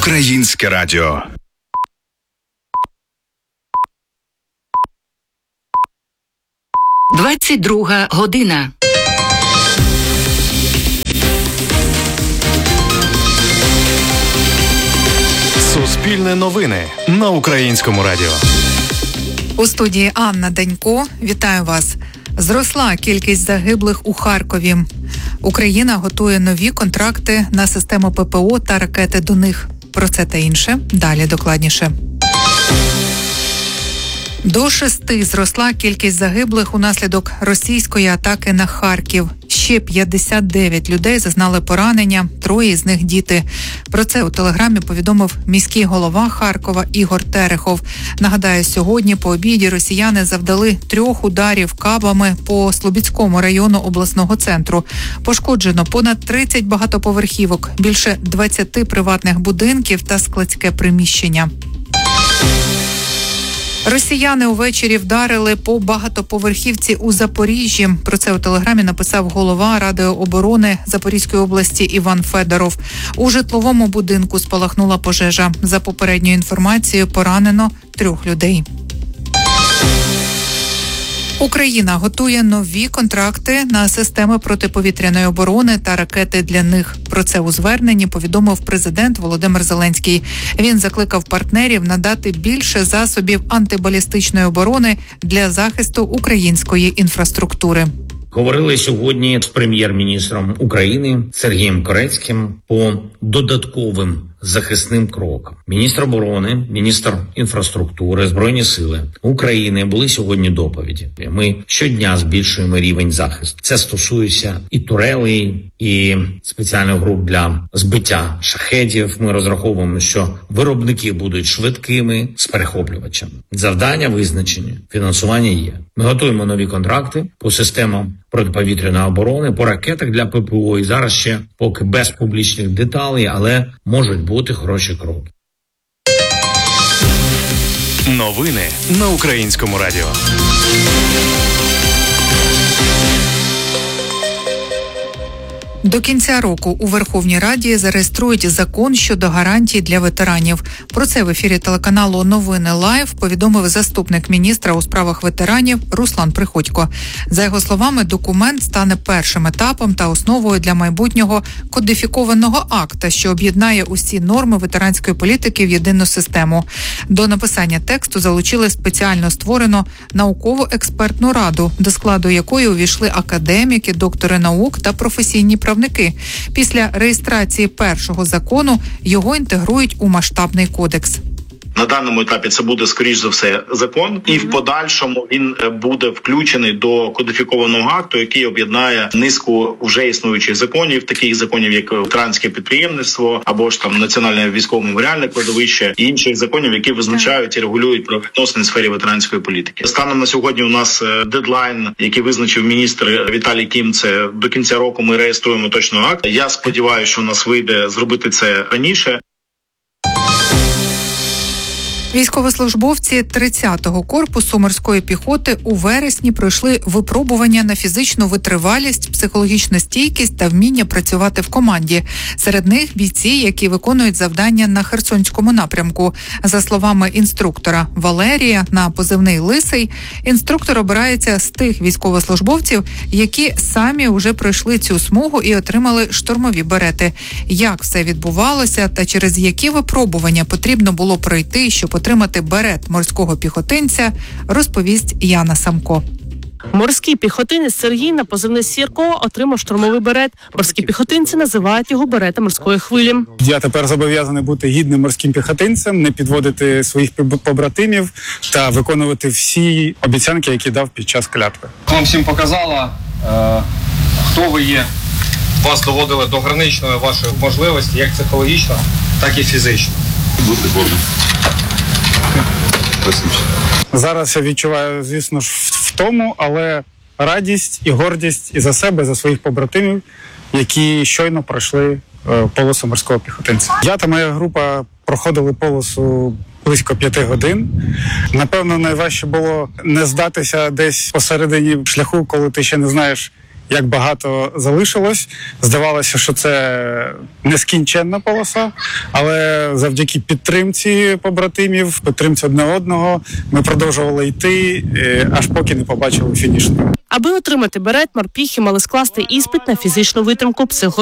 Українське радіо. Двадцять-друга година. Суспільне новини на Українському радіо. У студії Анна Данько. Вітаю вас. Зросла кількість загиблих у Харкові. Україна готує нові контракти на систему ППО та ракети до них. Про це та інше далі докладніше. До 6 зросла кількість загиблих унаслідок російської атаки на Харків. Ще 59 людей зазнали поранення, 3 з них діти. Про це у телеграмі повідомив міський голова Харкова Ігор Терехов. Нагадаю, сьогодні по обіді росіяни завдали 3 ударів кабами по Слобідському району обласного центру. Пошкоджено понад 30 багатоповерхівок, більше 20 приватних будинків та складське приміщення. Росіяни увечері вдарили по багатоповерхівці у Запоріжжі. Про це у телеграмі написав голова Ради оборони Запорізької області Іван Федоров. У житловому будинку спалахнула пожежа. За попередньою інформацією, поранено 3 людей. Україна готує нові контракти на системи протиповітряної оборони та ракети для них. Про це у зверненні повідомив президент Володимир Зеленський. Він закликав партнерів надати більше засобів антибалістичної оборони для захисту української інфраструктури. Говорили сьогодні з прем'єр-міністром України Сергієм Корецьким по додатковим захисним крокам. Міністр оборони, міністр інфраструктури, Збройні сили України були сьогодні доповіді. Ми щодня збільшуємо рівень захисту. Це стосується і турелей, і спеціальних груп для збиття шахедів. Ми розраховуємо, що виробники будуть швидкими з перехоплювачами. Завдання визначені, фінансування є. Ми готуємо нові контракти по системам протиповітряної оборони, по ракетах для ППО. І зараз ще поки без публічних деталей, але можуть бути хороші кроки. Новини на Українському радіо. До кінця року у Верховній Раді зареєструють закон щодо гарантій для ветеранів. Про це в ефірі телеканалу «Новини Лайв» повідомив заступник міністра у справах ветеранів Руслан Приходько. За його словами, документ стане першим етапом та основою для майбутнього кодифікованого акта, що об'єднає усі норми ветеранської політики в єдину систему. До написання тексту залучили спеціально створену науково-експертну раду, до складу якої увійшли академіки, доктори наук та професійні правники. Після реєстрації першого закону його інтегрують у масштабний кодекс. На даному етапі це буде, скоріш за все, закон, і в подальшому він буде включений до кодифікованого акту, який об'єднає низку вже існуючих законів, таких законів, як ветеранське підприємництво, або ж там національне військово-меморіальне кладовище, і інших законів, які визначають і регулюють правовідносини в сфері ветеранської політики. Станом на сьогодні у нас дедлайн, який визначив міністр Віталій Кім, це до кінця року ми реєструємо точно акт. Я сподіваюся, що у нас вийде зробити це раніше. Військовослужбовці 30-го корпусу морської піхоти у вересні пройшли випробування на фізичну витривалість, психологічну стійкість та вміння працювати в команді. Серед них бійці, які виконують завдання на Херсонському напрямку. За словами інструктора Валерія на позивний «Лисий», інструктор обирається з тих військовослужбовців, які самі вже пройшли цю смугу і отримали штурмові берети. Як все відбувалося та через які випробування потрібно було пройти, щоб отримати берет морського піхотинця, розповість Яна Самко. Морський піхотинець Сергій на позивний Сірко отримав штурмовий берет. Морські піхотинці називають його берета морської хвилі. Я тепер зобов'язаний бути гідним морським піхотинцем, не підводити своїх побратимів та виконувати всі обіцянки, які дав під час клятви. Вам всім показала, хто ви є. Вас доводили до граничної вашої можливості, як психологічно, так і фізично. Будьте гордим. Зараз я відчуваю, звісно ж, втому, але радість і гордість і за себе, і за своїх побратимів, які щойно пройшли полосу морського піхотинця. Я та моя група проходили полосу близько 5 годин. Напевно, найважче було не здатися десь посередині шляху, коли ти ще не знаєш, як багато залишилось. Здавалося, що це нескінченна полоса, але завдяки підтримці побратимів, підтримці одне одного, ми продовжували йти, аж поки не побачили фінішну. Аби отримати берет, морпіхи мали скласти іспит на фізичну витримку,